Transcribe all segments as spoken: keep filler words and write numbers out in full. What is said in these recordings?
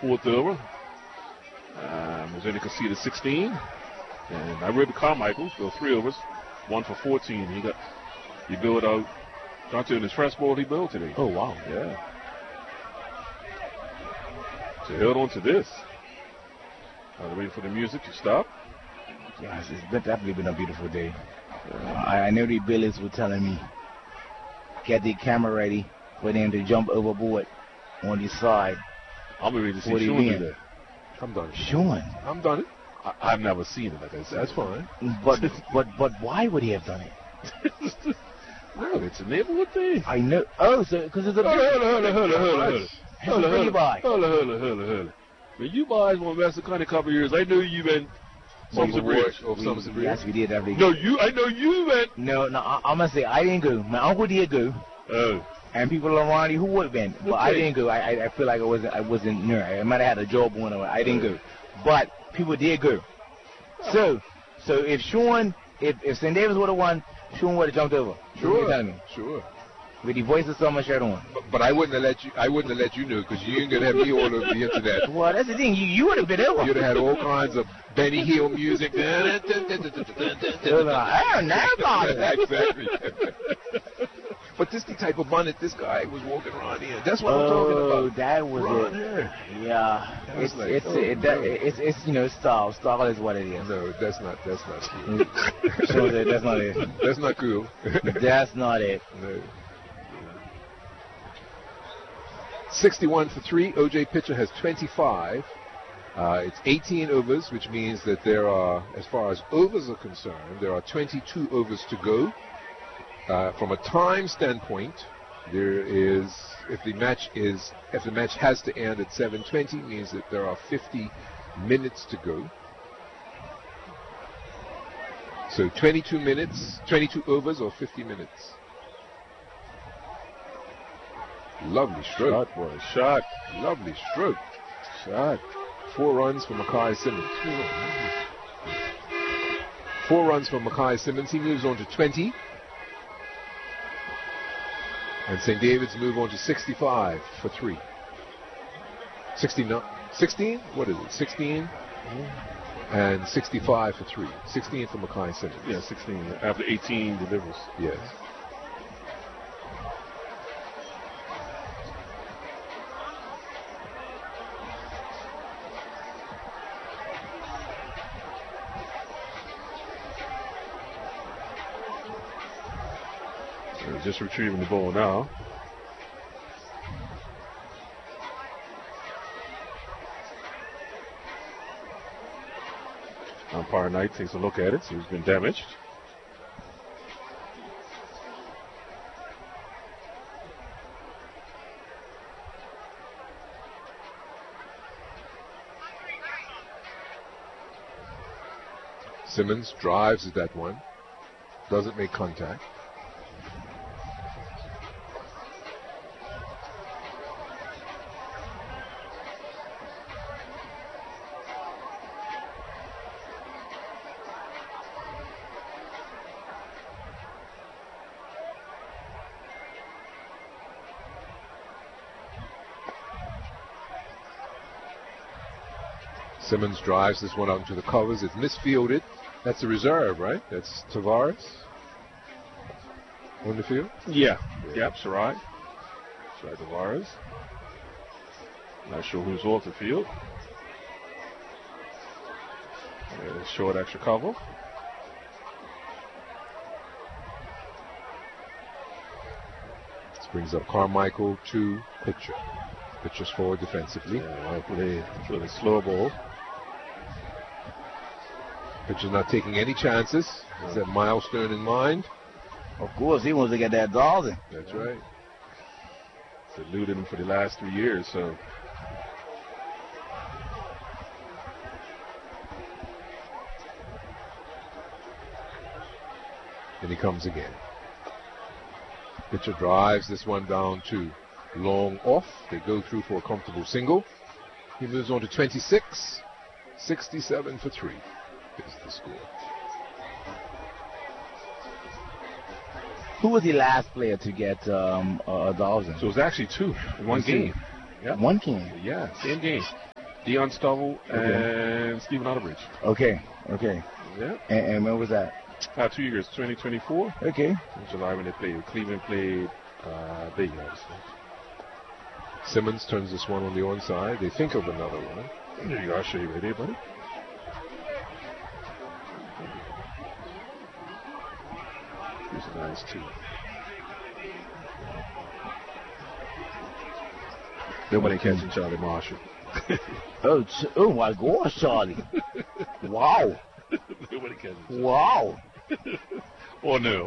fourth over. Um, Missouri conceded sixteen. And I read the Carmichael, go three overs, one for fourteen. He got, he built out, Dante in his first ball he built today. Oh, wow. Yeah. So held on to this. I was waiting for the music to stop. Yes, it's definitely been a beautiful day. Uh, I, I know the Billies were telling me, get the camera ready for them to jump overboard on the side. I'm ready to see What do you Sean mean? do that. I'm done. Sean. I'm done it. I, I've never seen it like I said. That's fine. But but but why would he have done it? No, it's a neighborhood thing. I know. Oh, so because it's a Hold on, hold on, hold on, hold on, hold on. Hold on, hold on. buy? Hold on, hold on, hold on, hold on. When you guys won Master County a couple of years, I knew you went Somerset Bridge. Or Somerset Bridge. Yes, we did every. No, you. I know you went. No, no. I, I'm gonna say I didn't go. My uncle did go. Oh. And people around you who would have been, but Okay. I didn't go. I, I I feel like I wasn't I wasn't near. I might have had a job on. Or I didn't go, but people did go. So so if Sean, if if Saint Davis would have won, Sean would have jumped over. Sure. You telling me Sure. with the Voice of Summer shirt on. But, but I wouldn't have let you. I wouldn't have let you know because you ain't gonna have me all over the internet. Well, that's the thing. You you would have been over. You'd have had all kinds of Benny Hill music. I don't know about it. Exactly. But this the type of bonnet this guy was walking around in. That's what I'm Oh, talking about. that was Ron, it. Yeah, That was it's like, it's oh, it, that, no. it's it's you know style. Style is what it is. No, that's not. That's not cool. So that- that's not it. That's not cool. That's not it. No. sixty-one for three. O J Pitcher has twenty-five. Uh, it's eighteen overs, which means that there are, as far as overs are concerned, there are twenty-two overs to go. Uh, from a time standpoint, there is, if the match is, if the match has to end at seven twenty, means that there are fifty minutes to go. So twenty-two minutes, twenty-two overs or fifty minutes. Lovely stroke. Shot, boy. Shot. Lovely stroke. Shot. Four runs for Makai Simmons. Four runs for Makai Simmons. He moves on to twenty. And Saint David's move on to sixty-five for three. sixteen? sixteen? What is it? sixteen? And sixty-five for three. sixteen for Makai Simmons. Yeah, sixteen. After eighteen delivers. Yes. So just retrieving the ball now. Umpire Knight takes a look at it, so he's been damaged. Simmons drives at that one. Doesn't make contact. Simmons drives this one out into the covers. It's misfielded. That's the reserve, right? That's Tavares on the field? Yeah. Yeah. Yep, Sarai. Sarai Tavares. Not sure who's off the field. And short extra cover. This brings up Carmichael to Pitcher. Pitcher's forward defensively. Yeah, I play for the slow ball. Pitcher's not taking any chances. Has that milestone in mind. Of course, he wants to get that dollar. That's right. Eluded him for the last three years, so. And he comes again. Pitcher drives this one down to long off. They go through for a comfortable single. He moves on to twenty-six. sixty-seven for three is the score. Who was the last player to get um, a thousand? So it was actually two in one One game. game. Yeah. One game. Yeah, same game. Dion Stovall Okay. and Stephen Otterbridge. Okay, okay. Yeah. And, and when was that? Uh, two years, twenty twenty-four. Okay. In July when they played. Cleveland played uh, Bay, obviously. Simmons turns this one on the onside. They think of another one. There you go. I'll show you right there, buddy. Here's a nice two. Nobody catching Charlie Marshall. Oh, ch- oh my gosh, Charlie. Wow. Nobody catching Charlie. Wow. Or no.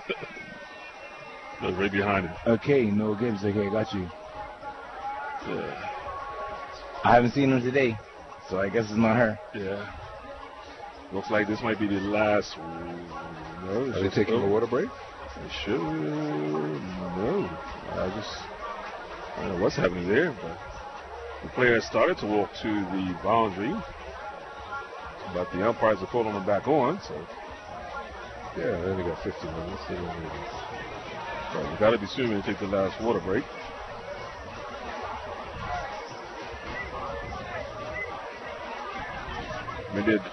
Look right behind him. Okay, no Gibbs. Okay, got you. Yeah. I haven't seen him today, so I guess it's not her. Yeah. Looks like this might be the last one. No, Are they taking a water break? They should. No. I just. I don't know what's happening there, but the player has started to walk to the boundary, but the umpires are calling them back on, so. Yeah, they only got fifteen minutes. They don't need it. Well, we got to be soon to take the last water break. We did.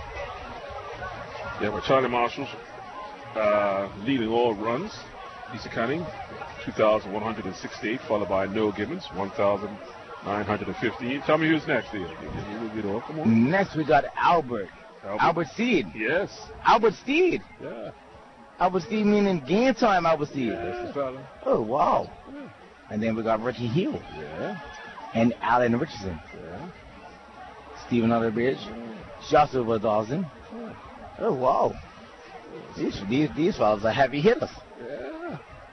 Yeah, but Charlie Marshall's uh, leading all runs. Lisa Cunning, two thousand one hundred sixty-eight, followed by Noah Gibbons, one thousand nine hundred fifteen. Tell me who's next here. Get off. Come on. Next, we got Albert. Albert. Albert Steed. Yes. Albert Steed. Yeah. Albert Steed meaning game time Albert Steed. That's the fella. Oh, wow. Yeah. And then we got Ricky Hill Yeah. and Allen Richardson. Yeah. Stephen Otterbridge. Joshua Dawson. Yeah. Oh, wow. These, these, these fellas are heavy hitters. Yeah.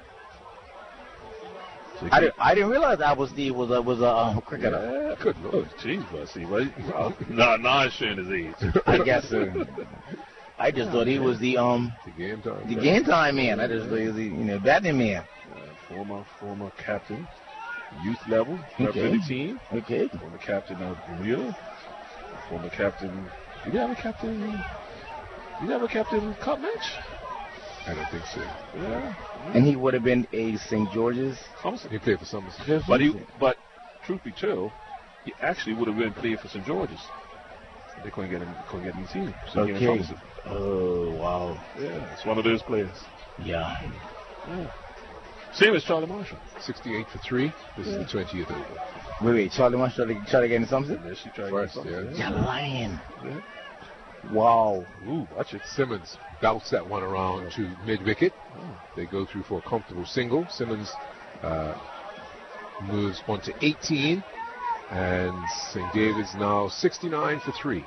So I, didn't, I didn't realize Albert Steed was a, was a um, cricketer. Yeah, good lord. Jeez, but see, but nah, nah, it's showing his age. I guess so. I just thought he was the um The game time. the game time man. I just thought he was the, you know, batting man. Uh, former former captain, youth level, Okay. representing team. Okay. Former captain of Bermuda. Former captain. Did you have a captain? Did you have a captain cup match? I don't think so. Yeah. And he would have been a Saint George's. Somerset. He played for Somerset. But he, but truth be told, he actually would have been playing for Saint George's. They couldn't get him. Couldn't get him seen. So he came to Okay. Somerset. Oh wow. Yeah, it's one of those players. Yeah. Yeah. Same as Charlie Marshall. sixty-eight for three. This is the twentieth over. Wait, wait. Charlie Marshall try to, try to get into something? Unless she tried First, to get something. yeah. You're lying. Yeah. Wow. Ooh, watch it. Simmons bouts that one around to mid wicket. Oh. They go through for a comfortable single. Simmons uh, moves on to eighteen, and Saint David's now sixty-nine for three.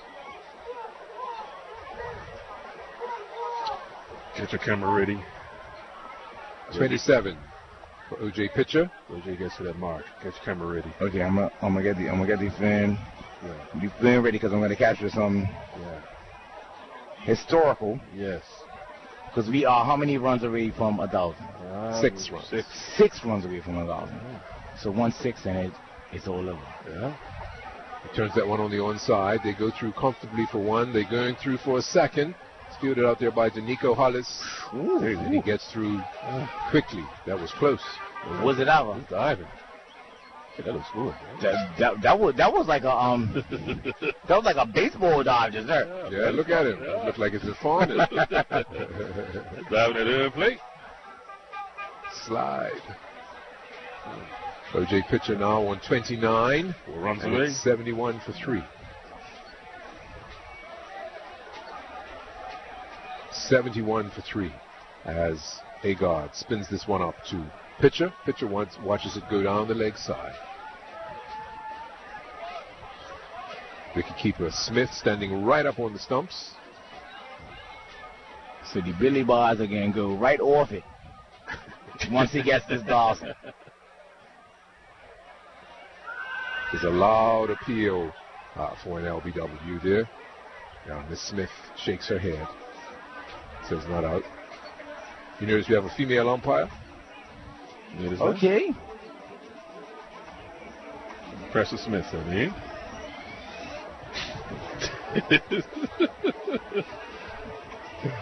Get your camera ready. twenty-seven for O J Pitcher. O J gets to that mark. Get your camera ready. Okay, I'm gonna I'm gonna get the I'm gonna get the fan Yeah. the fan ready because I'm gonna capture some Yeah. historical. Yes. Because we are how many runs away from a thousand? Uh, Six runs. Six. Six runs away from a thousand. So one six and it it's all over. Yeah. He turns that one on the onside. They go through comfortably for one. They're going through for a second. It's fielded out there by Danico Hollis. Ooh. And he gets through quickly. That was close. Was it ever? He's diving. Hey, that looks good. That, that, that was that was like a um that was like a baseball dive just there. Yeah, look at him. It looked like it's a fawn. Diving at the plate. Slide. O J Pitcher now on twenty-nine. Four runs And away. it's seventy-one for three. seventy-one for three as Agard spins this one up to Pitcher. Pitcher wants, watches it go down the leg side. Wicketkeeper Smith standing right up on the stumps. So the Billy Bars are gonna go right off it once he gets this Dawson. There's a loud appeal uh, for an L B W there. Now Miss Smith shakes her head. Says not out. You notice we have a female umpire? Notice that? Okay. Precious Smith, I mean.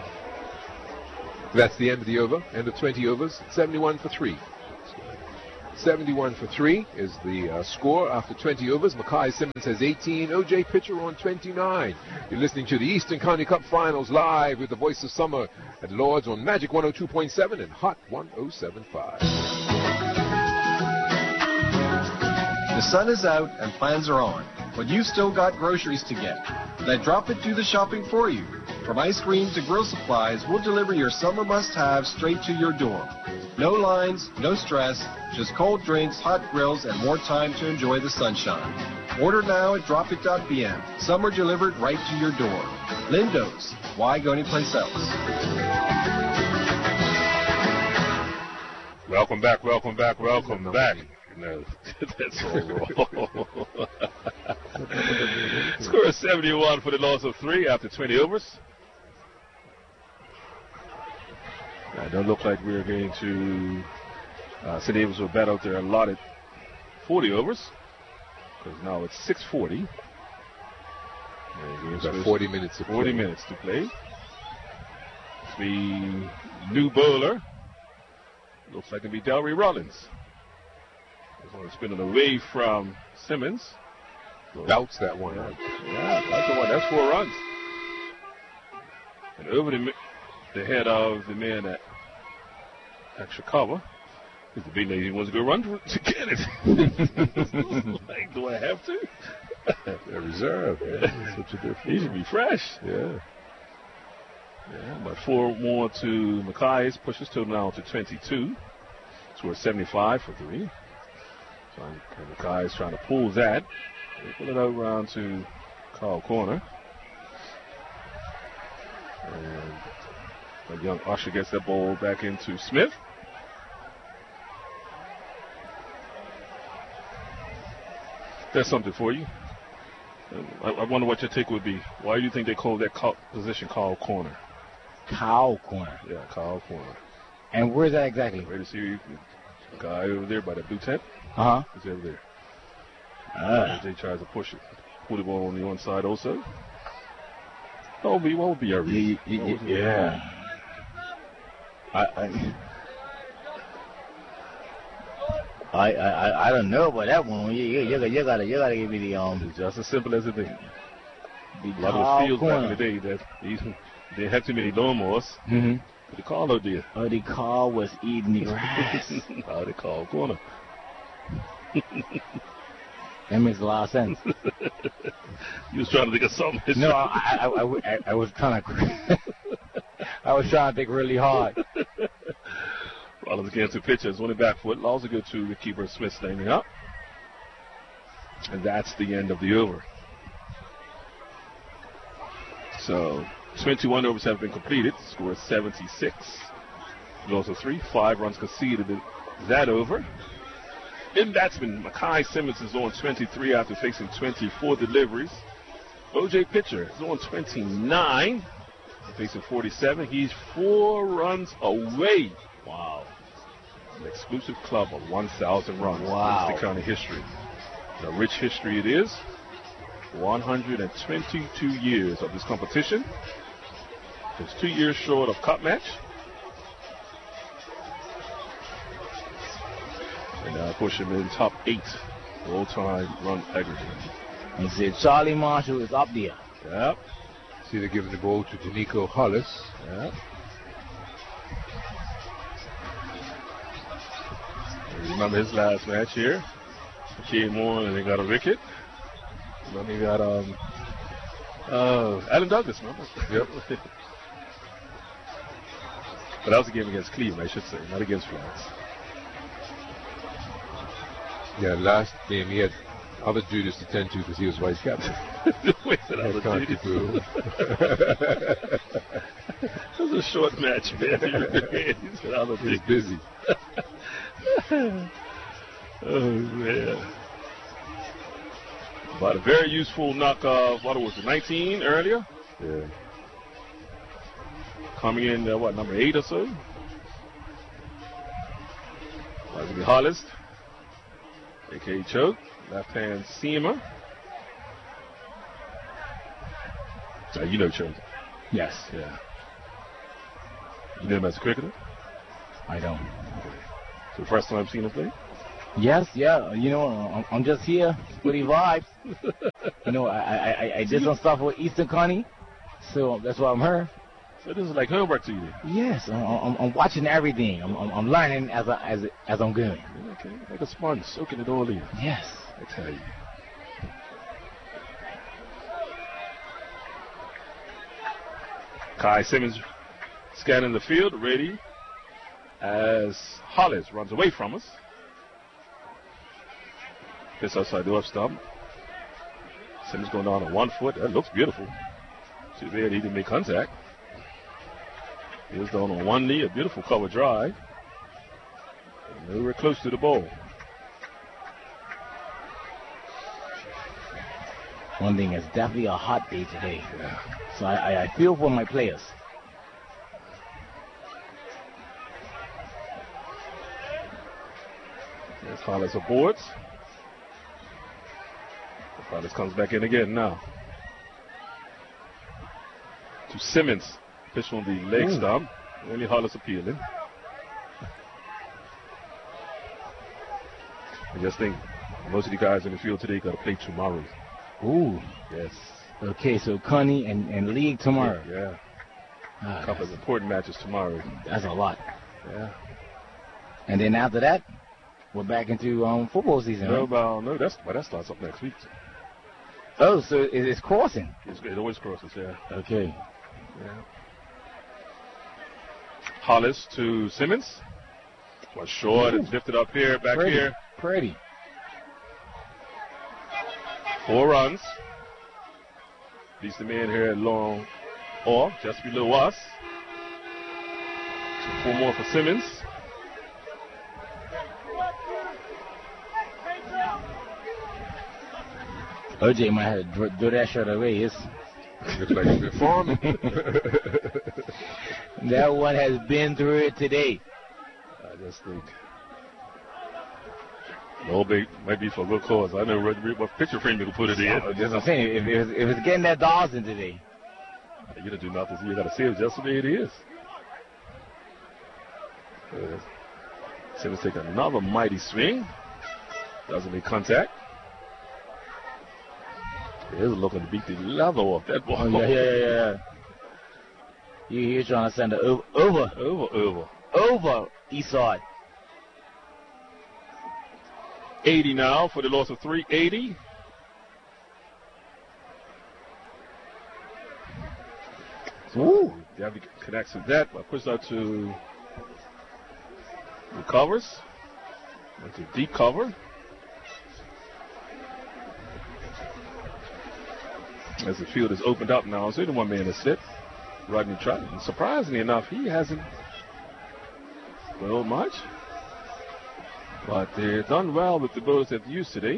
That's the end of the over. End of twenty overs. seventy-one for three. seventy-one for three is the uh, score after twenty overs. Mackay Simmons has eighteen. O J Pitcher on twenty-nine. You're listening to the Eastern County Cup Finals live with the Voice of Summer at Lords on Magic one oh two point seven and Hot one oh seven point five. The sun is out and plans are on, but you've still got groceries to get. Let Drop It do the shopping for you. From ice cream to grill supplies, we'll deliver your summer must-haves straight to your door. No lines, no stress, just cold drinks, hot grills, and more time to enjoy the sunshine. Order now at drop it dot b m. Summer delivered right to your door. Lindo's. Why go anyplace else? Welcome back, welcome back, welcome back. No, that's all wrong. Score is seventy-one for the loss of three after twenty overs. Now, it don't look like we're going to. Uh, Saint Davis will bat out their allotted forty overs because now it's six forty. We've got forty minutes to forty play. minutes to play. The new bowler looks like it'll be Delry Rollins. He's going to spin it away from Simmons. Doubts that one. Yeah, yeah, that's the one. That's four runs. And over the, the head of the man at, at Chicago is the big lady who wants to go run to, to get it. Like, do I have to? They're reserve. Yeah. That's what you do. He should be fresh. Yeah. Yeah, but four more to Mackay's, pushes total now to twenty-two. Score seventy-five for three. So Mackay's trying to pull that. They pull it out around to Carl Corner. And a young Usher gets that ball back into Smith. That's something for you. I, I wonder what your take would be. Why do you think they call that call, position Carl Corner? Cow Corner. Yeah, Carl Corner. And where's that exactly? Right to see you, guy over there by the blue tent. Uh huh. He's over there. Uh. They tries to push it, put the ball on the onside also. What would be, what would be your read? Yeah. yeah, yeah. I, I, I, I, I don't know about that one. You, you, you, gotta, you gotta, you gotta give me the um. It's just as simple as it is. The A lot of those fields back in the day that these, they had too many lawnmowers. Mm-hmm. The call out there. Oh, the car was eating the grass. Oh, they call corner. That makes a lot of sense. You was trying to think of something. No, I, I, I, I, I was kind of. I was trying to think really hard. Rollins again to pitchers. On the back foot. Laws are good to the keeper. Smith standing up. And that's the end of the over. So, twenty-one overs have been completed. Score is seventy-six. Loss of three. Five runs conceded in that over. In batsman, Mackay Simmons is on twenty-three after facing twenty-four deliveries. O J Pitcher is on twenty-nine. Facing forty-seven. He's four runs away. Wow. An exclusive club of one thousand runs. Wow. That's the county history. A rich history it is. one hundred twenty-two years of this competition. It's two years short of cup match. And now push him in top eight all-time run aggregate. He said Charlie Marshall is up there. Yep. See, they're giving the ball to Danico Hollis. Yep. Remember his last match here? He came on and they got a wicket. Then he got um uh Alan Douglas, remember? Yep. But that was a game against Cleveland, I should say, not against France. Yeah, last game he had other duties to tend to because he was vice captain. Wait, that other County duties. Boo. It was a short match, man. He's got other He's things. busy. Oh, man. But a very useful knock of, what was it, nineteen earlier? Yeah. Coming in, uh, what, number eight or so? That would be Hollis, a k a. Choke, left-hand seamer. Uh, you know Choke. Yes. Yeah. You know him as a cricketer? I don't. So first time I've seen him play? Yes, yeah. You know, I'm, I'm just here for the vibes. You know, I, I, I, I did some stuff with Eastern Connie, so that's why I'm here. So this is like homework to you. Yes, I'm, I'm, I'm watching everything. I'm, I'm, I'm learning as I, as as I'm going. Okay, like a sponge, soaking it all in. Yes. I tell you. Kai Simmons scanning the field, ready as Hollis runs away from us. This outside the off stump. Simmons going down on one foot. That looks beautiful. Too bad he didn't make contact. He was down on one knee, a beautiful cover drive. And they were close to the ball. One thing, it's definitely a hot day today. Yeah. So I, I, I feel for my players. There's Hollis aboard. Hollis comes back in again now. To Simmons. Pitch on the leg Ooh. stump. Only Hollis appealing. I just think most of the guys in the field today got to play tomorrow. Ooh. Yes. Okay, so Connie and, and League tomorrow. Yeah. Ah, A couple of important matches tomorrow. that's a lot. Yeah. And then after that, we're back into um, football season. No, Right? well, no, that's but that starts up next week. Oh, so it, it's crossing. It's, it always crosses, yeah. Okay. Yeah. Hollis to Simmons. Was short. It's lifted up here, back Pretty. here. Pretty. Four runs. Leads the man here at long off, just below us. So four more for Simmons. O J might have to throw that shirt away. It's, Looks like he's been farming. that one has been through it today. I just think no big might be for a good cause. I know what, what picture frame you can put it in. That's what I'm saying. If, if, it's, if it's getting that Dawson today. You gotta do nothing. You gotta see it just the way it is. Uh, Simmons take another mighty swing. Doesn't make contact. He is looking to beat the leather off that ball. Oh, yeah, yeah, yeah, yeah. You, you're trying to send it over, over, Over, over. over Eastside. eighty now for the loss of three. eighty. Ooh. Gabby connects with that. I push out to recovers. Went to deep cover. As the field is opened up now, so the one man is slipped. Rodney Trott. And surprisingly enough, he hasn't well much. But they're done well with the bowlers they've used today.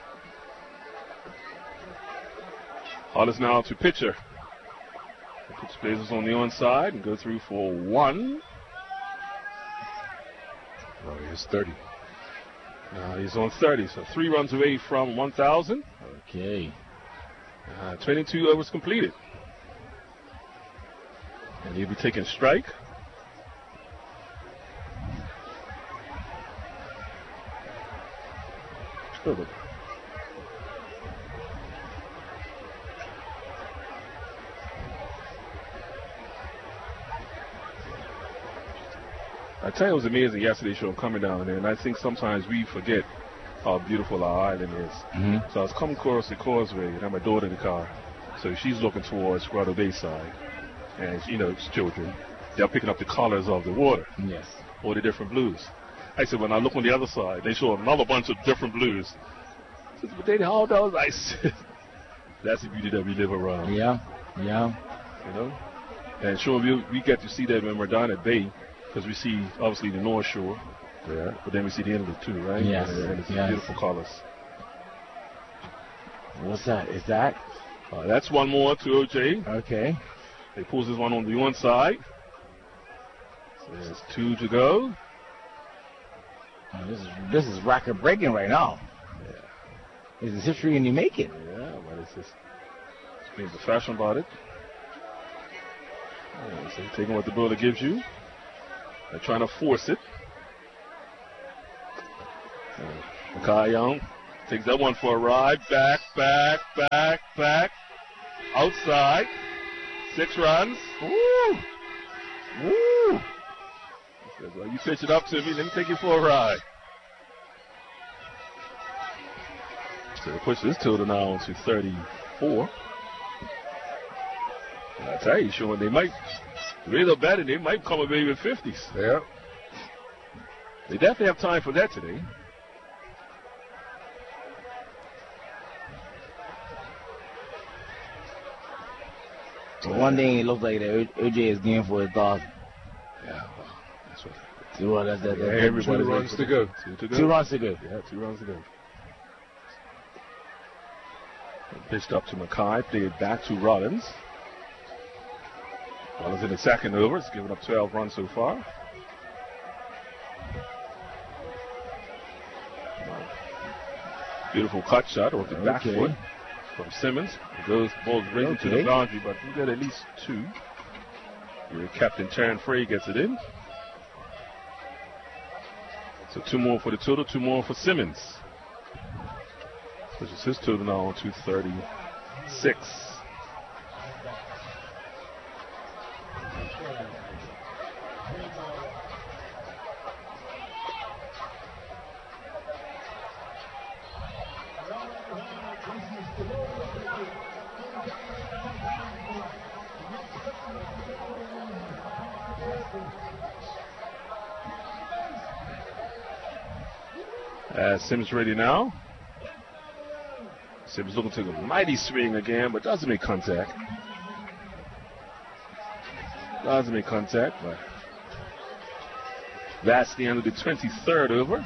Hollis now to pitcher. Puts Blazers on the onside and go through for one. Oh, he's thirty. Uh, he's on thirty, so three runs away from one thousand. Okay. Uh, twenty-two overs completed. And he'll be taking strike. Still good. I tell you, it was amazing yesterday's show coming down there, and I think sometimes we forget how beautiful our island is. Mm-hmm. So I was coming across the causeway, and I had my daughter in the car. So she's looking towards Grotto Bay side. And, you know, children, they're picking up the colors of the water, Yes. all the different blues. I said, when I look on the other side, they show another bunch of different blues. I said, but Daddy, how those? I said, that's the beauty that we live around, Yeah. Yeah. you know? And sure, we, we get to see that when we're down at Bay, because we see, obviously, the North Shore. Yeah. But then we see the inlet too, right? Yes, And, and it's yes. beautiful colors. What's that? Is that? Uh, that's one more to O J. Okay. He pulls this one on the one side. So there's two to go. Oh, this is this is record breaking right now. Yeah. This is history and you make it. Yeah, but it's just it's being professional about it. Yeah, so taking what the bowler gives you. They're trying to force it. Uh, Makai Young takes that one for a ride. Back, back, back, back. Outside. Six runs. Woo! Woo! He says, well, you pitch it up to me, let me take you for a ride. So they push this total now to thirty-four. And I tell you, Sean, they might, the way they're batting, they might come away with fifties. Yeah. They definitely have time for that today. So one thing it looks like that O J is getting for his thousand. Yeah, well, that's what. Two, well, that's, that, Yeah, that's everybody's two ready runs for to that. go. Two to go. two runs to go. Yeah, two runs to go. Pitched up to Mackay, played back to Rollins. Rollins in the second over, it's given up twelve runs so far. Beautiful cut shot off the back Okay. foot from Simmons. It goes, ball's racing to the Okay. boundary, but we got at least two. Your captain Terran Frey gets it in. So two more for the total, two more for Simmons. Which is his total now to thirty-six. As Simmons ready now. Simmons looking to the mighty swing again, but doesn't make contact. Doesn't make contact, but that's the end of the twenty-third over.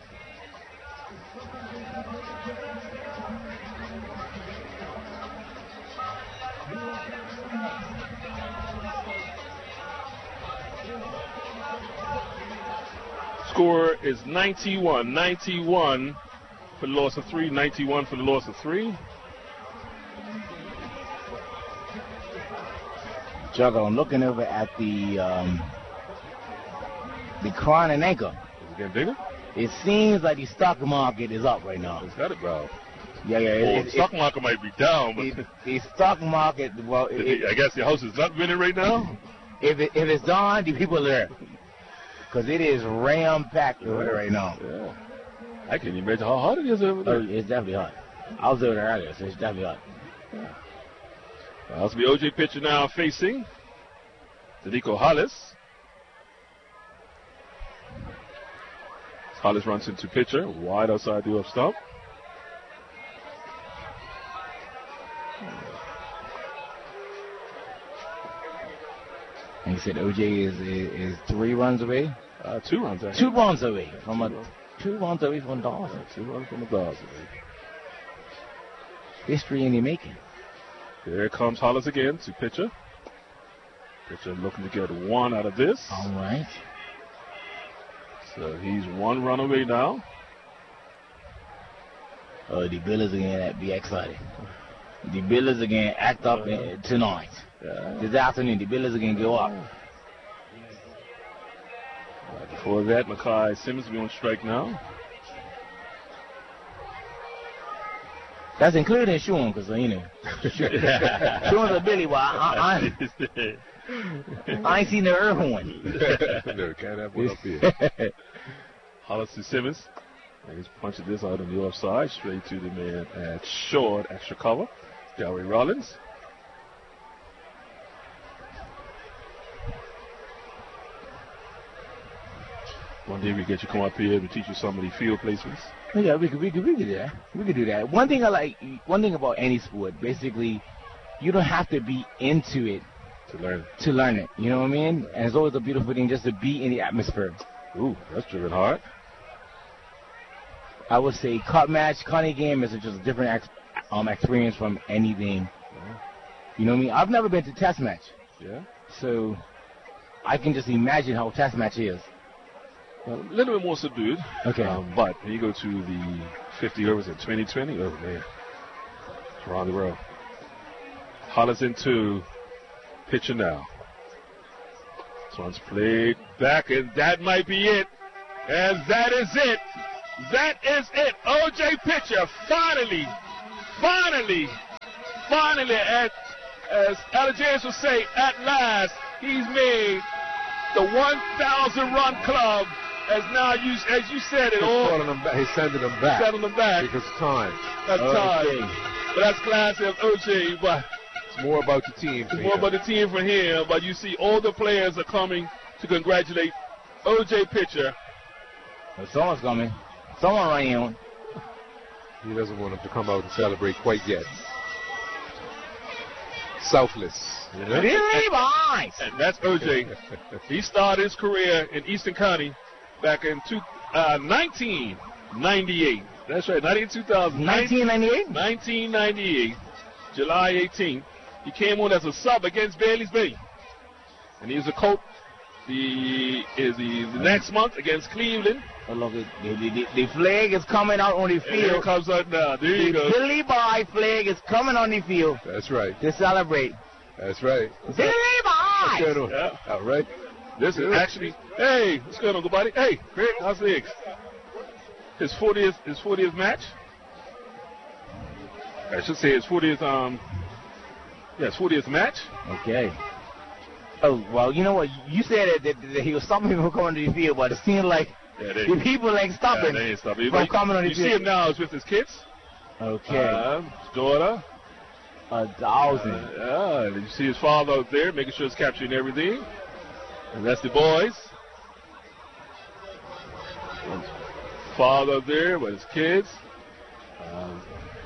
Score is ninety-one. ninety-one for the loss of three. ninety-one for the loss of three. Juggle, I'm looking over at the um, the Crown and Anchor. Is it getting bigger? It seems like the stock market is up right now. It's got it, bro. Yeah, yeah. Well, It, the it, stock market might be down, but it, the stock market, well, it, it, I guess your house is not winning right now. if it, if it's done, the people are there. Because it is ram-packed over there right now. Yeah. I can't imagine how hot it is over Oh, there. it's definitely hot. I was over there earlier, so it's definitely hot. Well, this will be O J pitcher now facing Danico Hollis. Hollis runs into pitcher, wide outside the off stump. And he said O J is, is, is three runs away? Uh, two runs, actually. Two runs away from a Two runs. two runs away from Dawson. Two runs from the Dawson. History in the making. Here comes Hollis again to pitcher. Pitcher looking to get one out of this. All right. So he's one run away now. Oh, the Bills again be excited. The Bills again act up uh, tonight. Yeah. This afternoon, the Bills again go up. Right before that, Makai Simmons will be on strike now. That's including Sean, because, you know, Sean's a Billy, well, I, I, I ain't seen the air horn. No, can't have one up here. Hollis to Simmons. And he's punching this out on the offside, straight to the man at short, extra cover. Gary Rollins. One day we get you come up here and teach you some of the field placements. Yeah, we could, we could, we could do that. We could do that. One thing I like, one thing about any sport, basically, you don't have to be into it To learn. to learn it. You know what I mean? And it's always a beautiful thing just to be in the atmosphere. Ooh, that's driven hard. I would say cut match, cutting game is just a different ex- um, experience from anything. You know what I mean? I've never been to test match, Yeah. so I can just imagine how test match is. Well, a little bit more subdued. Okay. Um, but when you go to the fifty overs in twenty twenty, oh man, it's around the world. Hollis into pitcher now. This one's played back, and that might be it. And that is it. That is it. O J Pitcher finally, finally, finally, at, as Alexander would say, at last, he's made the one thousand run club. As now, you, as you said, it He's all. calling them back. He's sending them back. Sending them back. Because time. That's Okay. time. But that's classy of O J. But It's more about the team. it's more about the team for him. But you see, all the players are coming to congratulate O J Pitcher. Well, someone's coming. Someone running on. He doesn't want them to come out and celebrate quite yet. Selfless. You know? Billy Bonds. And that's O J. He started his career in Eastern County back in two, uh, nineteen ninety-eight. That's right, not in two thousand. nineteen ninety-eight? nineteen ninety-eight, July eighteenth. He came on as a sub against Bailey's Bay. And he was a coach the, is the, the next month against Cleveland. Oh, look, the, the, the, the flag is coming out on the And here it field. comes out now. There you The go. Billy Boy flag is coming on the field That's right. to celebrate. That's right. Billy What's going Boy! on? Yeah. All right. This is actually, hey, what's going on, good buddy? Hey, Greg, how's legs? His fortieth, his fortieth match. I should say his fortieth, um, yeah, his fortieth match. Okay. Oh, well, you know what? You said that, that, that he was stopping people from coming to the field, but it seemed like Yeah, they, the people ain't stopping yeah, they ain't stopping. from Like, coming on the you see field. him now, he's with his kids. Okay. Um, his daughter. A thousand. Uh, yeah, and you see his father out there making sure he's capturing everything. And that's the boys. And his father up there with his kids. Um,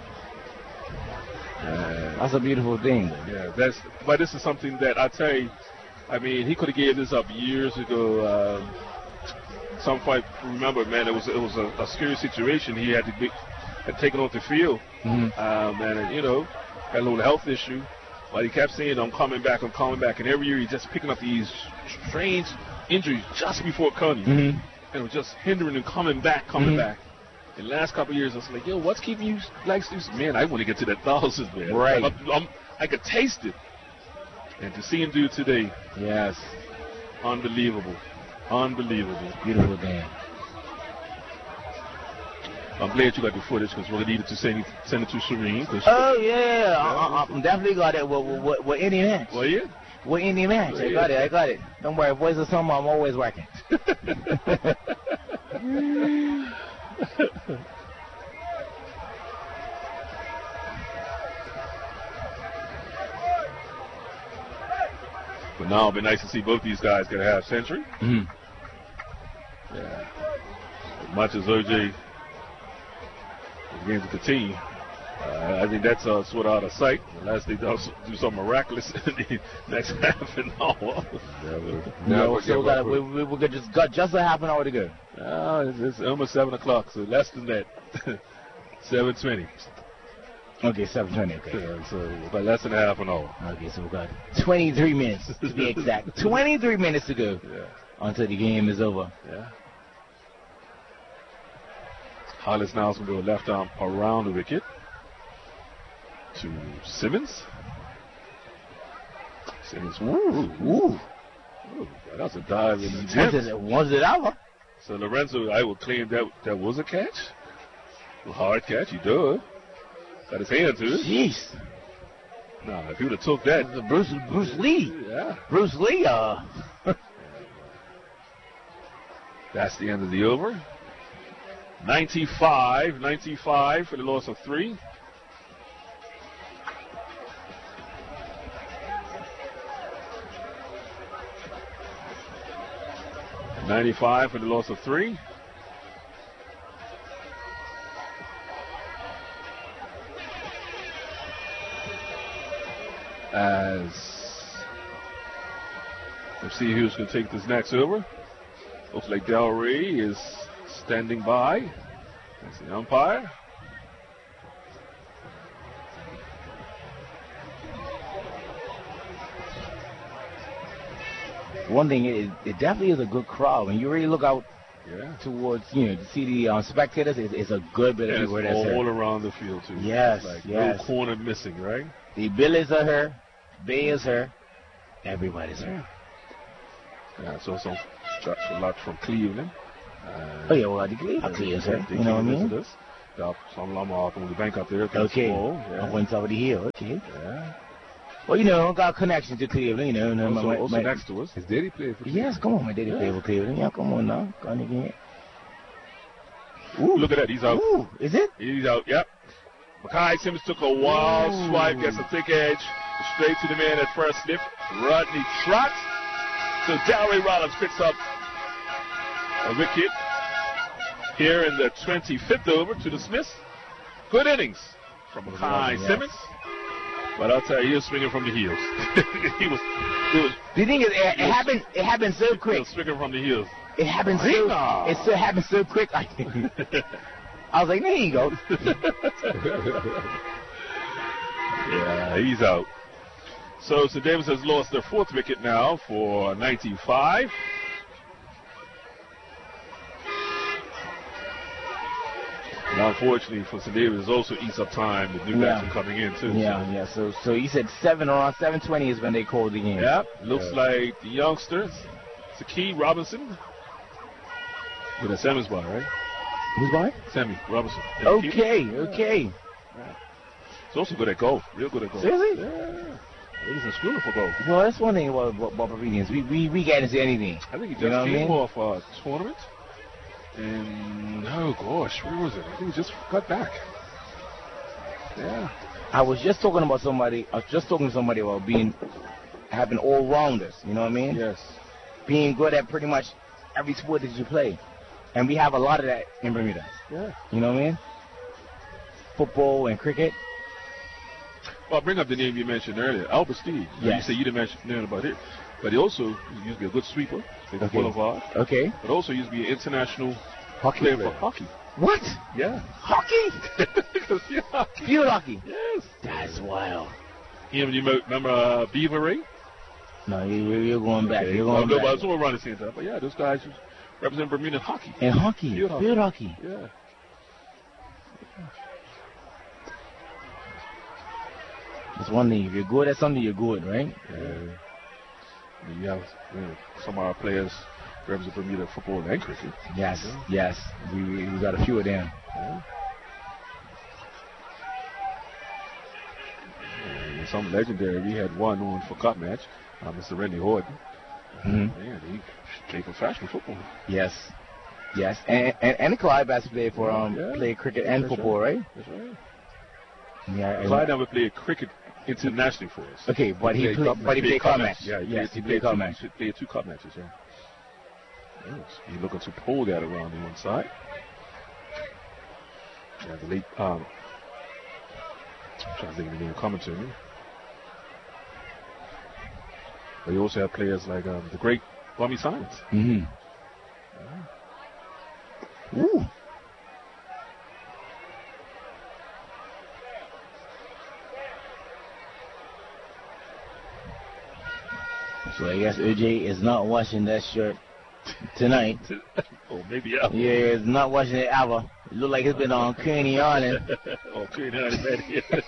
and That's a beautiful thing. yeah, that's. But this is something that I tell you. I mean, he could have gave this up years ago. Um, some fight. Remember, man, it was it was a, a scary situation. He had to be had taken off the field. Mm-hmm. Um, and you know, had a little health issue. But he kept saying, "I'm coming back. I'm coming back." And every year he's just picking up these strange injuries just before coming, Mm-hmm. and it was just hindering him coming back, coming Mhm. back. In the last couple of years, I was like, "Yo, what's keeping you like this?" Man, I want to get to that thousand, man. Right. I'm, I'm, I could taste it, and to see him do it today, Yes. unbelievable, unbelievable. Beautiful thing. I'm glad you got the footage because we're gonna need it to send it, send it to Serene. 'cause- Oh, yeah. I, I, I'm definitely got it with, with, with any match. well, yeah. With any match. I got it. I got it. Don't worry. Voice of Summer, I'm always working. But now it'll be nice to see both these guys get a half century. Mm-hmm. Yeah. As much as O J games with the team, uh, I think that's uh, sort of out of sight unless they do do something miraculous in the next half an hour. Never, No, never so give got up. we, we, we just got just a half an hour to go. Uh, it's, it's almost seven o'clock, so less than that. seven twenty. Okay, seven twenty. Okay. Yeah, so about less than a half an hour. Okay, so we got twenty-three minutes to be exact. twenty-three minutes to go Yeah. until the game is over. Yeah. Hollis now is going to go left arm around the wicket to Simmons. Simmons, ooh, ooh. Ooh, that's a dive in the Once tenth. it, once it over. So Lorenzo, I will claim that that was a catch. A hard catch, he did. Got his hand to it. Jeez. Nah, if he would have took that, Bruce Bruce Lee. yeah. Bruce Lee. Uh. That's the end of the over. ninety-five, ninety-five for the loss of three. ninety-five for the loss of three. As let's see who's going to take this next over. Looks like Del Rey is standing by. That's the umpire. One thing, it, it definitely is a good crowd. When you really look out Yeah. towards, you know, to see the uh, spectators, it's, it's a good bit of And people it's that's all, here. all around the field too. Yes, It's like yes. no corner missing, right? The Billies are here. Bay is here. Everybody's here. Yeah, so some shots a lot from Cleveland. Uh, Oh, yeah, well, the clear, clear, sir. They You know what I came mean? visit us. Got some Lamar on the bank up there. against Okay. the wall. Yeah. Up on top of the hill. Okay. Yeah. Well, you know, got connections to Cleveland, you know. And Also, my, also my, next to us. His daddy played for Yes, come on, my daddy Yeah. play for Cleveland. Yeah, come on now. Come on again. Ooh, look at that. He's out. Ooh, is it? He's out. Yep. Makai Simmons took a wild Ooh. swipe, gets a thick edge, straight to the man at first sniff. Rodney Trot. So Dalry Rollins picks up a wicket here in the twenty-fifth over to the Smiths. Good innings from Makai Yes. Simmons. But I'll tell you, he was swinging from the heels. he was, he was, The thing is, it, it happened. It happened so he quick. was swinging from the heels. It happened so. Ringo. It so happened so quick. I, I was like, there you go. Yeah, he's out. So Saint Davis has lost their fourth wicket now for ninety-five. And unfortunately for Saint Davis, it also eats up time with new Yeah. batsmen coming in too. Yeah, so. yeah. So, so you said seven around seven twenty is when they called the game. Yep, looks Yeah. like the youngsters, Saki Robinson, with a Sammons ball, right? Who's by? Sammy Robinson. And the keeper. Okay, okay. He's also good at golf, real good at golf. Seriously? Yeah. He's in school for golf. Well, that's one thing about about Barbadians. We we we get into anything. I think he just You know what I came mean? off a tournament. And, oh gosh, where was it? I think he just got back. Yeah. I was just talking about somebody. I was just talking to somebody about being having all rounders. You know what I mean? Yes. Being good at pretty much every sport that you play, and we have a lot of that in Bermuda. Yeah. You know what I mean? Football and cricket. Well, I'll bring up the name you mentioned earlier, Albert Steve. Now, Yes. You say you didn't mention nothing about it. But he also used to be a good sweeper, like the Okay. Boulevard, Okay. but also used to be an international Hockey player player. for hockey. What? Yeah. Hockey? Because yeah, hockey. Field hockey. Yes. That's wild. You remember, remember uh, Beaver Ray? No, you, you- you're going back. Okay. You're Well, going no, back. but someone around the same time. But yeah, those guys just represent Bermuda hockey. And hockey. Field Field hockey. hockey. Yeah. It's one thing. If you're good at something, you're good, right? Yeah. And you have you know, some of our players represent Bermuda football and cricket. Yes, yes. We, we we got a few of them. Yeah. And some legendary. We had one on for cup match, uh, Mister Randy Horton. hmm Man, he played professional football. Yes, yes. And and, and Clyde Bass played for um Yeah. played cricket and That's football, right? That's right. Yeah. I- Clyde never played cricket internationally for us. Okay, but he played played, cup but he played cup match. Yeah, he Yes, played, he played two, cup match. He played two cup matches, yeah. Yes. He's looking to pull that around the one side. Yeah, the late, um, I'm trying to think of the name coming to me. But you also have players like um, the great Bummy Simons. Mm-hmm. Ooh. So I guess O J is not washing that shirt tonight. Oh, maybe yeah. Yeah, he's not washing it ever. It look like it's been on Coney Island. Okay, now it's ready.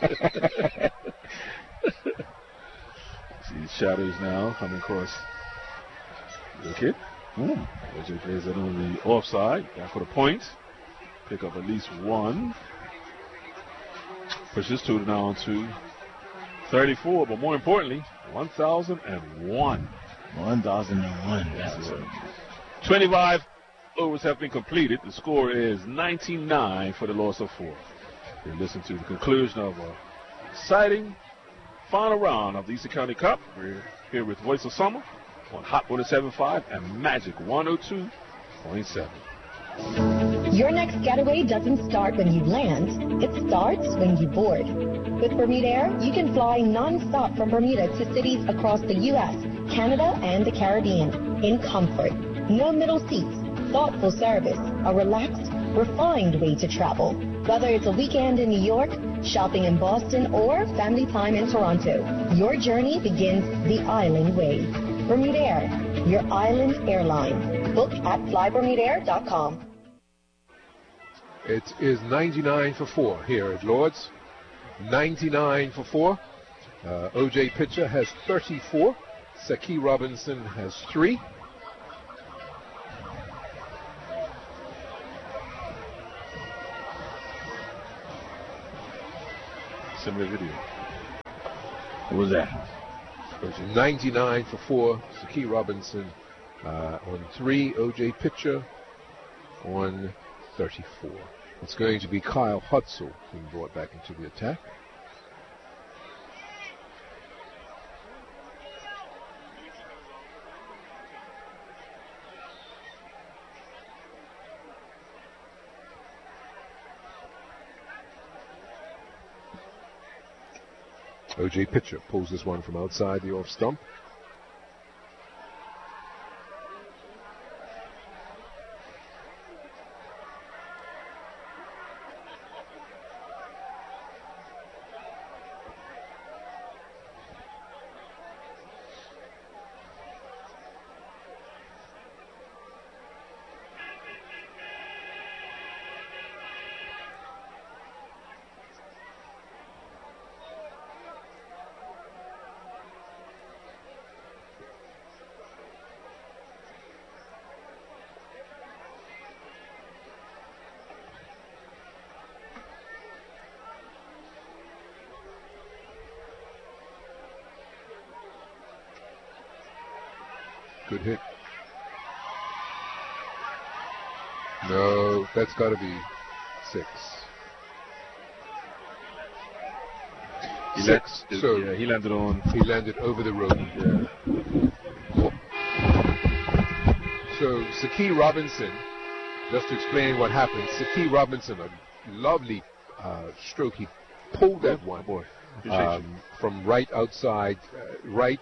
See the shadows now coming across the wicket. Ooh. O J plays it on the offside. Back for the point. Pick up at least one. Push this total down to thirty-four, but more importantly, one thousand one. one thousand one. That's it. twenty-five overs have been completed. The score is ninety-nine for the loss of four. You listen to the conclusion of a exciting final round of the Eastern County Cup. We're here with Voice of Summer on Hot one oh seven point five and Magic one oh two point seven. Your next getaway doesn't start when you land. It starts when you board. With Bermuda Air, you can fly non-stop from Bermuda to cities across the U S, Canada, and the Caribbean in comfort. No middle seats, thoughtful service, a relaxed, refined way to travel. Whether it's a weekend in New York, shopping in Boston, or family time in Toronto, your journey begins the island way. Bermuda Air, your island airline. Book at fly bermuda air dot com. It is ninety-nine for four here at Lord's. ninety-nine for four. Uh, O J Pitcher has thirty-four. Saki Robinson has three. Send me a video. What was that? ninety-nine for four, Sakee Robinson. Uh, on three, O J Pitcher on thirty-four. It's going to be Kyle Hutzel being brought back into the attack. O J Pitcher pulls this one from outside the off stump. Good hit. No, that's got to be six. He Six. Let, so yeah, he landed on. He landed over the rope. Yeah. So Sakee Robinson, just to explain what happened, Sakee Robinson, a lovely uh, stroke. He pulled that one boy um, from right outside, uh, right.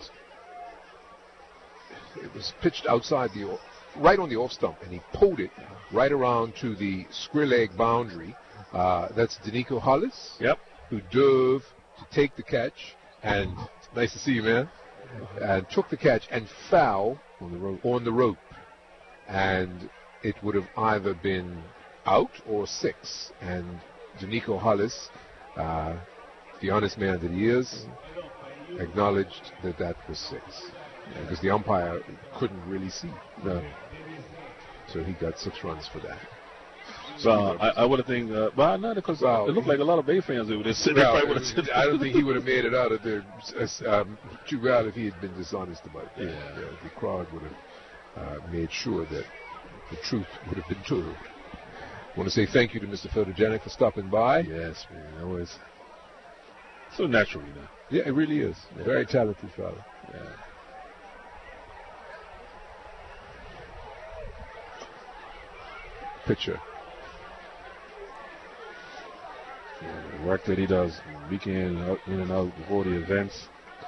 It was pitched outside the, right on the off stump, and he pulled it right around to the square leg boundary. Uh, that's Danico Hollis. Yep. Who dove to take the catch, and nice to see you, man. And took the catch and fell on the rope. On the rope, and it would have either been out or six. And Danico Hollis, uh, the honest man that he is, acknowledged that that was six. Because the umpire couldn't really see. No. So he got six runs for that. So uh, I, I would have think, uh, but not because well, it looked like a lot of Bay fans over there sitting well, there. I don't think he would have made it out of there um, too well if he had been dishonest about it. Yeah. Yeah, the crowd would have uh, made sure that the truth would have been told. I want to say thank you to Mister Photogenic for stopping by. Yes, man. That was so natural, you know. Yeah, it really is. Yeah. Very talented fellow. Yeah. Pitcher. Yeah, the work that he does weekend out, in and out before the events.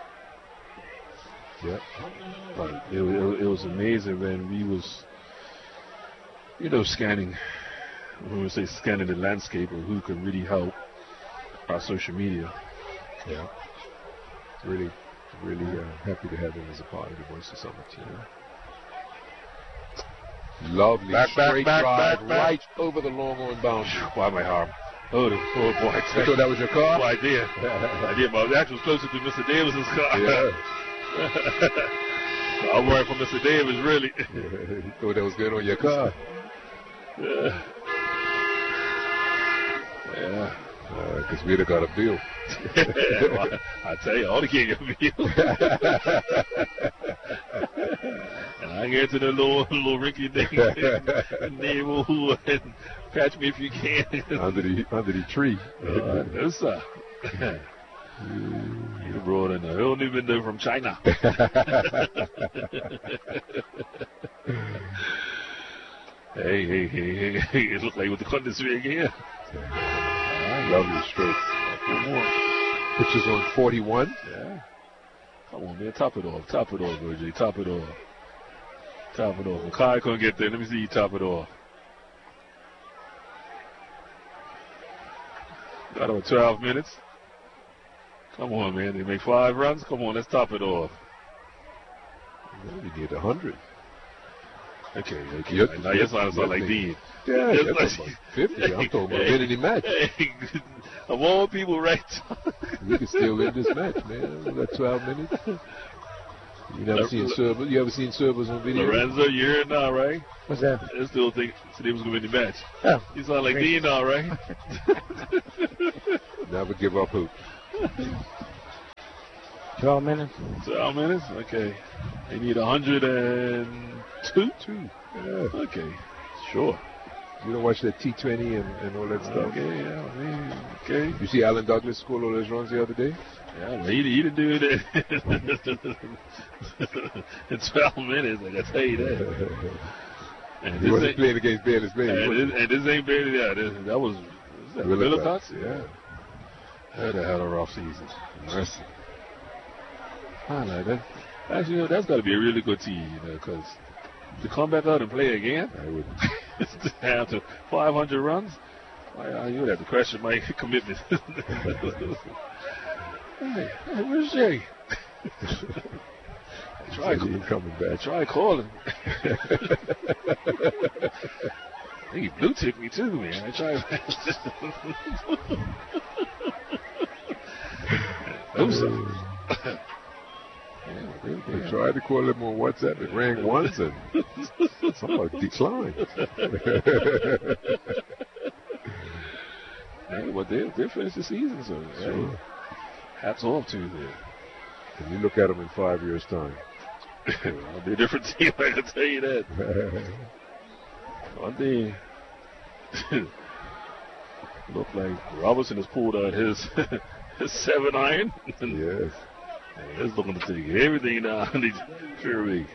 Yeah. But it, it, it was amazing when we was, you know, scanning, when we say scanning the landscape of who could really help our social media. Yeah. Really, really uh, happy to have him as a part of the Voice of Summer team. Lovely back, straight back, drive back, back, right back. over the long on boundary. Why my arm? Oh, the, oh boy! I you thought that was your car? Oh, I did. I did. My reaction was closer to Mister Davis's car. Yeah. I'm worried for Mister Davis, really. You thought that was going on your car? Yeah. Yeah. Because uh, we'd have got a bill. Well, I tell you, I ought to get a bill. And I get to the little, little rinky dink neighborhood and catch me if you can. under the under the tree. Uh, no, sir. You brought in a whole new window from China. Hey, hey, hey, hey, hey. It looks like with the condensate rig here. Lovely stroke. Pitches on forty-one. Yeah. Come on, man. Top it off. Top it off, O J. Top it off. Top it off. Makai couldn't get there. Let me see you top it off. Got over twelve minutes. Come on, man. They make five runs. Come on, let's top it off. Well, we need a hundred. Okay, okay. Yep. Now your sounds like Dean. Yeah, yeah, like fifty. I'm talking about winning the match. Of all people, right? We can still win this match, man. We got twelve minutes. You never seen servers? You ever seen servers on video? Lorenzo, you're here now, right? What's that? I still think today was going to win the match. Oh, you sound like Dean now, right? Never give up hope. twelve minutes. twelve minutes? Okay. They need one hundred two? Two. Yeah. Okay. Sure. You don't watch that T twenty and, and all that stuff? Okay, yeah. I mean, okay. You see Alan Douglas score all those runs the other day? Yeah, but he, he didn't do it in twelve minutes, I can tell you that. And he wasn't playing against Bayless Bay. And, and this ain't Bayless, yeah. This, that was, was that Willicotts, yeah. That had a rough season. Mercy. I like that. Actually, you know, that's got to be a really good team, you know, because to come back out and play again, I would down to five hundred runs, I, you would have to question my commitment. Hey, hey, where's Jay? Try coming back. Try calling. I think he blue ticked me too, man. I tried. Those I tried to call him on WhatsApp. It rang once and somehow declined. Hey, well, they they finished the season, so sure. Hey, hats off to them. And you look at them in five years' time. I'll be a different team, I can tell you that. One thing, look like Robertson has pulled out his, his seven iron. Yes. And he's looking to take everything down the fairway.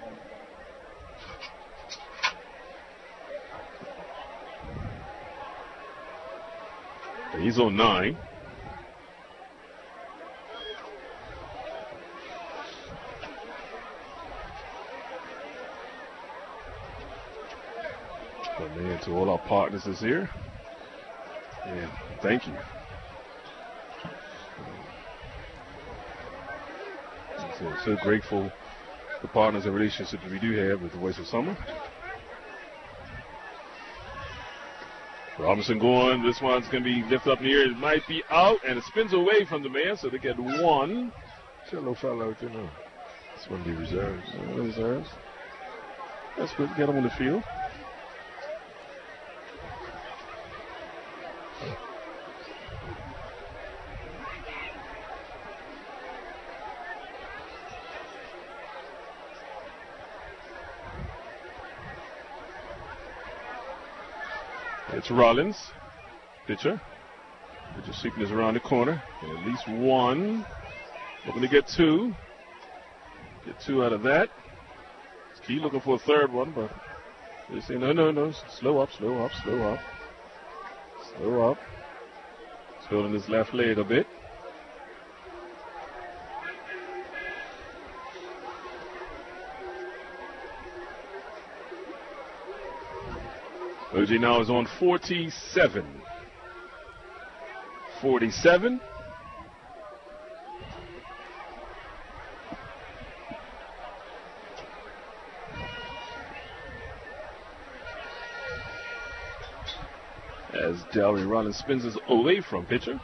He's on nine. But man, to all our partners is here. Yeah, thank you. So, so grateful for the partners and relationships we do have with the Voice of Summer. Robinson going. This one's going to be lifted up in the air. It might be out, and it spins away from the man, so they get one. Cello fell out, you know. This one be reserves. Uh, reserves. That's good. Get him on the field. It's Rollins, pitcher. Pitcher seeking is around the corner. And at least one. Looking to get two. Get two out of that. Key looking for a third one, but they say no, no, no. Slow up, slow up, slow up. Slow up. He's holding his left leg a bit. O J now is on forty-seven. forty-seven. As Delry Rollins spins us away from pitcher.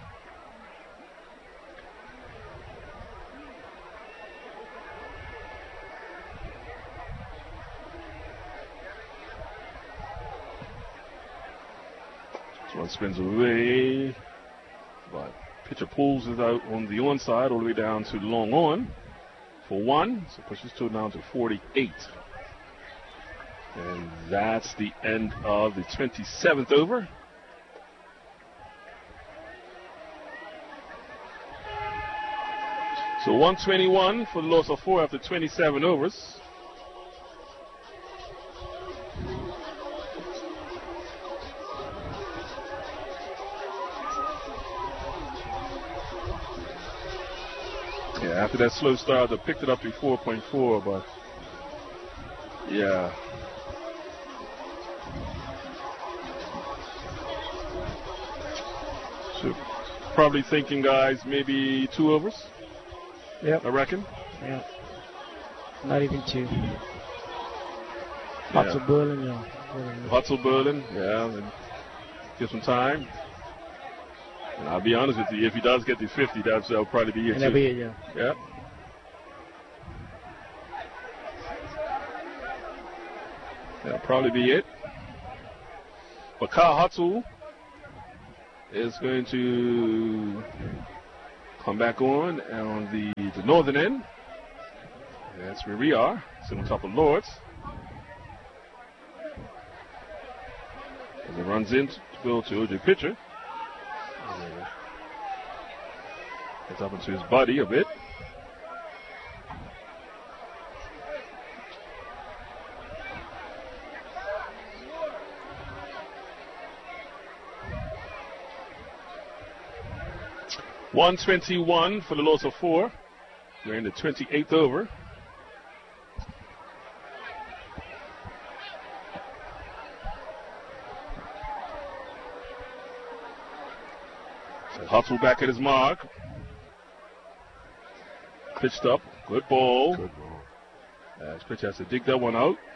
One spins away, but pitcher pulls it out on the on side all the way down to long on for one, so pushes two down to forty-eight. And that's the end of the twenty-seventh over. So one twenty-one for the loss of four after twenty-seven overs. After that slow start, they picked it up to four point four, but yeah. So probably thinking, guys, maybe two overs. Yep. I reckon. Yeah. Not even two. Hutzel yeah. Berlin, yeah. Hutzel Berlin, yeah. And give some time. And I'll be honest with you, if he does get the fifty, that's, that'll probably be it. And that'll be it, yeah. Yeah. That'll probably be it. But Kyle Hutzel is going to come back on on the, the northern end. That's where we are. It's on top of Lords. As it runs in to go to O J Pitcher. Gets up into his body a bit. one twenty-one for the loss of four. We're in the twenty-eighth over. So Hustle back at his mark. Pitched up. Good ball. Good ball. As pitcher has to dig that one out.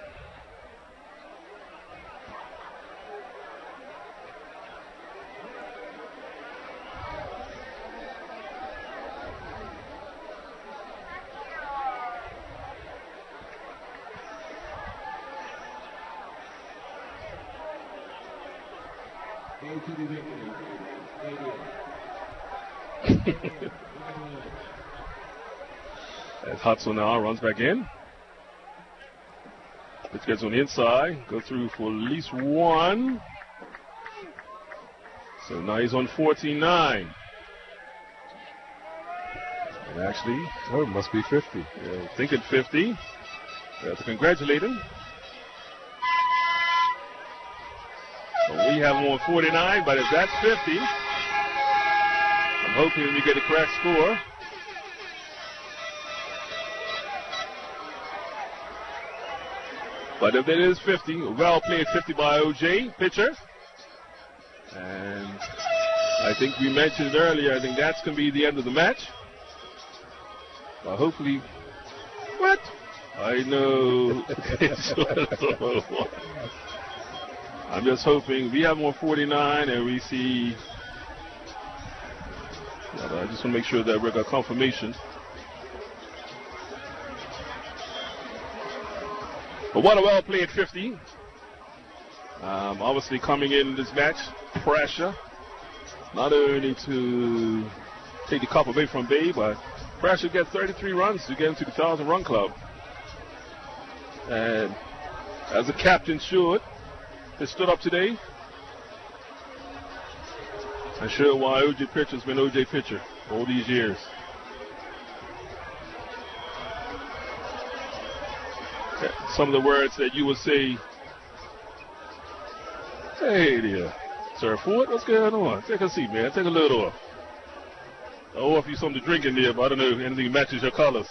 As Hudson now runs back in. Pitch gets on the inside. Go through for at least one. So now he's on forty-nine. And actually, Oh, it must be fifty. yeah, thinking fifty. We have to congratulate him. So we have him on forty-nine, but if that's fifty, I'm hoping we get a correct score. But if it is fifty, well played fifty by O J, pitcher. And I think we mentioned earlier, I think that's going to be the end of the match. But hopefully, what? I know. I'm just hoping we have him on forty-nine and we see. I just want to make sure that we got confirmation. But what a well-played fifty. Um, obviously coming in this match, pressure. Not only to take the cup away from Bay, but pressure to get thirty-three runs to get into the one thousand run club. And as a captain should, they stood up today. And sure why O J Pitcher's been O J Pitcher all these years. Some of the words that you would say, hey there, Sir Ford, what's going on? Take a seat, man. Take a little off. I'll offer you something to drink in there, but I don't know if anything matches your colors.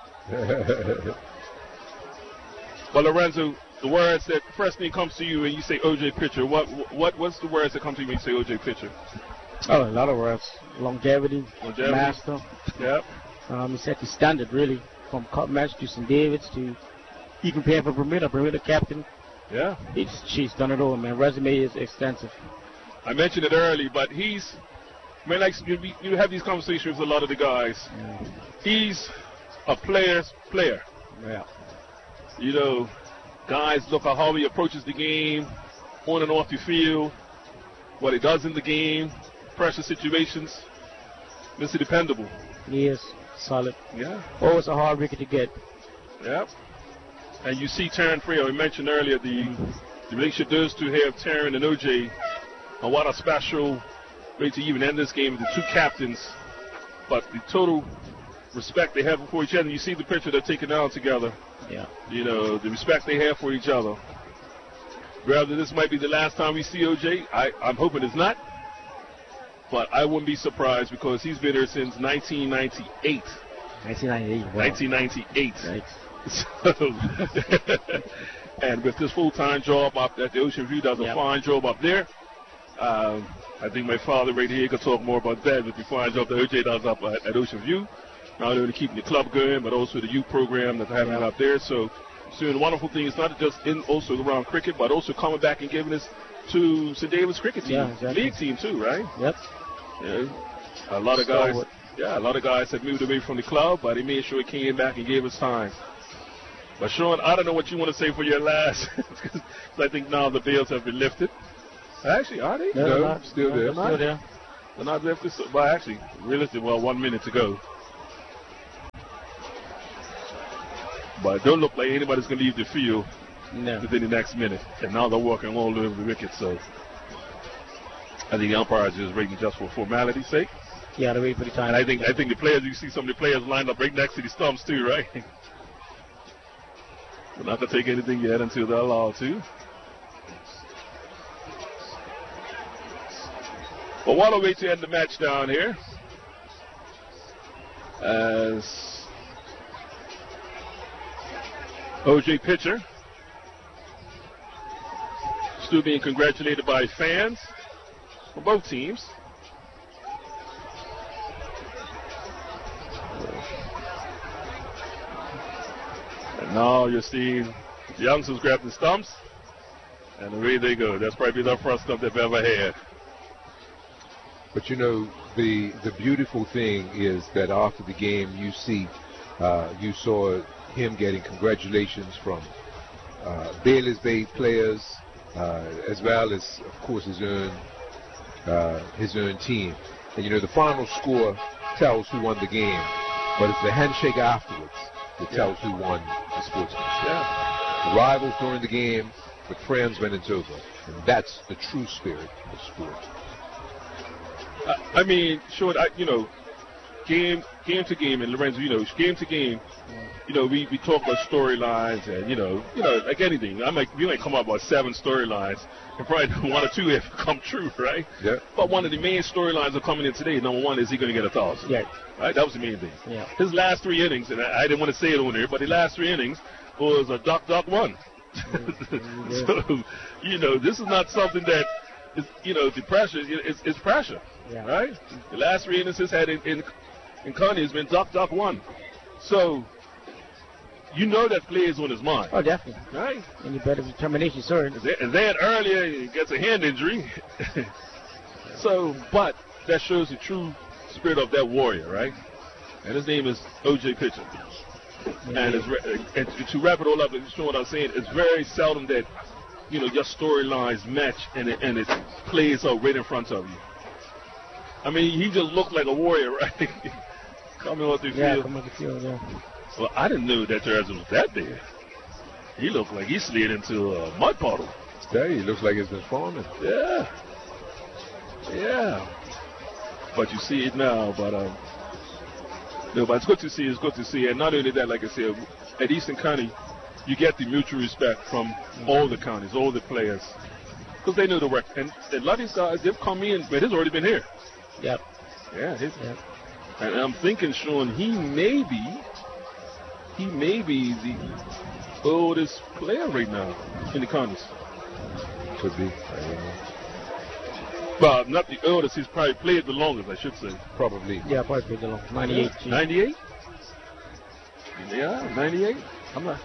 But Lorenzo, the words that first thing comes to you and you say O J Pitcher, what what what's the words that come to you when you say O J Pitcher? Oh, a lot of words. Longevity, Longevity. master. Yep. Um, he set the standard, really, from Cup match to Saint David's to even playing for Bermuda, Bermuda captain. Yeah. He's, she's done it all, man. Resume is extensive. I mentioned it early, but he's, I mean, like you, you have these conversations with a lot of the guys. Mm. He's a player's player. Yeah. You know, guys look at how he approaches the game, on and off the field, what he does in the game, pressure situations. Mister Dependable. He is solid. Yeah. Always a hard wicket to get. Yep. And you see Terran Freo, we mentioned earlier the, the relationship those two have, Terran and O J, and what a special way to even end this game with the two captains. But the total respect they have for each other. You see the picture they're taking down together. Yeah. You know, the respect they have for each other. Rather, this might be the last time we see O J. I, I'm hoping it's not. But I wouldn't be surprised because he's been here since nineteen ninety-eight. nineteen ninety-eight. Wow. nineteen ninety-eight. Right. So, and with this full-time job up at the Ocean View, does a Yep. fine job up there. Um, I think my father right here could talk more about that with the fine job that O J does up at, at Ocean View. Not only keeping the club going, but also the youth program that they're having Yep. up there. So, it's doing wonderful things, not just in also around cricket, but also coming back and giving this to Saint David's cricket team, Yeah, exactly. league team too, right? Yep. Yeah. A lot of guys, Stalwart. yeah, a lot of guys had moved away from the club, but he made sure he came back and gave us time. But Sean, I don't know what you want to say for your last, because I think now the veils have been lifted. Actually, are they? No, not- still no, there. they're Still there. They're not left this, well, actually, realistically, well, one minute to go. But it don't look like anybody's going to leave the field No. within the next minute. And now they're walking all over the wicket, so I think the umpires is waiting just for formality's sake. Yeah, they're waiting for the time. And I think I think the players, you see some of the players lined up right next to the stumps too, right? They're not going to take anything yet until they're allowed to. But while we wait to end the match down here, as O J Pitcher still being congratulated by fans for both teams. And now you're seeing the youngsters grab the stumps, and away they go. That's probably the first stump they've ever had. But you know, the the beautiful thing is that after the game, you see, uh, you saw him getting congratulations from uh, Bailey's Bay players, uh, as well as, of course, his own uh, his own team. And you know, the final score tells who won the game, but it's the handshake afterwards that tells who won the sportsmanship. Yeah. The rivals during the game, but friends when it's over, and that's the true spirit of sport. I, I mean, sure, I, you know, game game to game, and Lorenzo, you know, game to game, you know, we, we talk about storylines, and you know, you know, like anything, I might we might come up with seven storylines, and probably one or two have come true, right? Yeah. But one of the main storylines are coming in today. Number one, is he going to get a thousand? Yeah. Right. That was the main thing. Yeah. His last three innings, and I, I didn't want to say it on there, but the last three innings was a duck duck one. Mm-hmm. So, you know, this is not something that is, you know, the pressure is it's pressure. Yeah. Right? The last three innings he's had in, in, in Connie has been duck, duck, one. So, you know that play is on his mind. Oh, definitely. Right? Any better determination, sir. And then earlier he gets a hand injury. So, but that shows the true spirit of that warrior, right? And his name is O J Pitcher. Yeah. And, it's re- and to wrap it all up, and show what I'm saying, it's very seldom that, you know, your storylines match and it, and it plays out right in front of you. I mean, he just looked like a warrior, right? Coming off the Yeah, field. come on the field, yeah. Well, I didn't know that Terrence was that big. He looked like he slid into a mud puddle. Yeah, he looks like he's been farming. Yeah. Yeah. But you see it now, but um, no, but it's good to see. It's good to see, and not only that, like I said, at Eastern County, you get the mutual respect from all the counties, all the players, because they know the work. And a lot of these guys, they've come in, but he's already been here. Yep. Yeah. His, Yep. And I'm thinking, Sean, he may be, he may be the oldest player right now in the counties. Could be. I don't know. Well, not the oldest. He's probably played the longest, I should say. Probably. Yeah, probably pretty long. ninety-eight. G. ninety-eight? Yeah, ninety-eight. I'm not.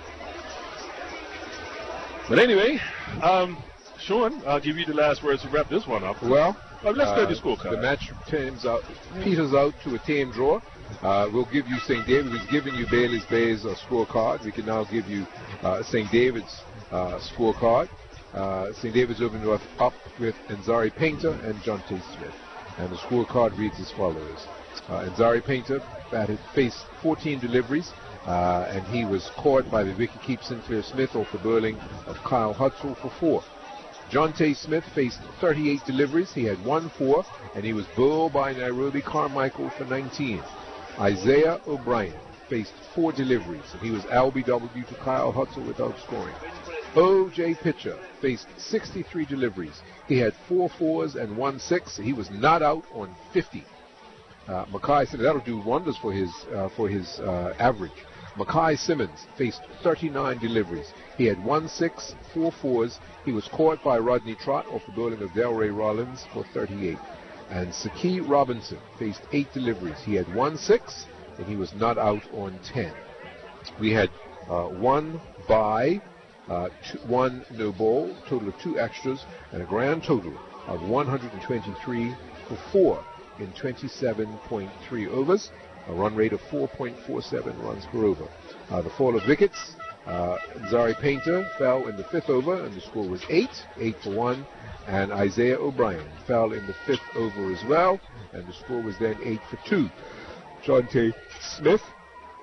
But anyway, um, Sean, I'll give you the last words to wrap this one up. Well, Well, let's uh, go to the scorecard. The match teams out, peters out to a tame draw. Uh, we'll give you Saint David. We've given you Bailey's Bay's uh, scorecard. We can now give you uh, Saint David's uh, scorecard. Uh, Saint David's opened up, up with Nzari Painter and John T. Smith. And the scorecard reads as follows. Uh, Nzari Painter batted, faced fourteen deliveries, uh, and he was caught by the wicketkeeper Sinclair Smith off the bowling of Kyle Hutzel for four. John T. Smith faced thirty-eight deliveries. He had one four, and he was bowled by Nairobi Carmichael for nineteen. Isaiah O'Brien faced four deliveries, and he was L B W to Kyle Hutzel without scoring. O J Pitcher faced sixty-three deliveries. He had four fours and one six. He was not out on fifty. Uh, Mackay said that'll do wonders for his uh, for his uh, average. Mackay Simmons faced thirty-nine deliveries. He had one six, four fours. He was caught by Rodney Trott off the bowling of Delray Rollins for thirty-eight. And Saki Robinson faced eight deliveries. He had one six, and he was not out on ten. We had uh, one bye, uh, two, one no ball, total of two extras, and a grand total of one hundred twenty-three for four in twenty-seven point three overs, a run rate of four point four seven runs per over. Uh, the fall of wickets, uh, Nzari Painter fell in the fifth over, and the score was eight, eight for one, and Isaiah O'Brien fell in the fifth over as well, and the score was then eight for two. Jonte Smith